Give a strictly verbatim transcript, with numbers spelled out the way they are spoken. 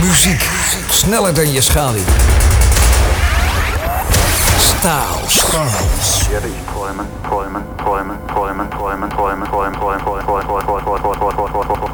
Muziek, sneller dan je schaduw. Staal. Employment, employment, employment, employment, employment, employment, employment, employment, employment, employment, employment, employment, employment,